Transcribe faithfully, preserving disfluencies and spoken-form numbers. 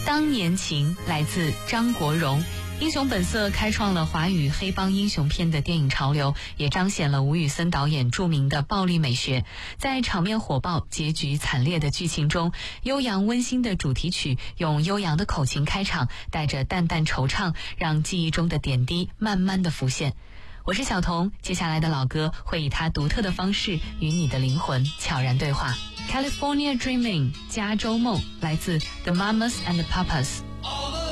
当年情来自张国荣。英雄本色开创了华语黑帮英雄片的电影潮流，也彰显了吴宇森导演著名的暴力美学。在场面火爆、结局惨烈的剧情中，悠扬温馨的主题曲用悠扬的口琴开场，带着淡淡惆怅，让记忆中的点滴慢慢的浮现。我是小童，接下来的老歌会以他独特的方式与你的灵魂悄然对话。California Dreaming 加州梦来自 The Mamas and the Papas。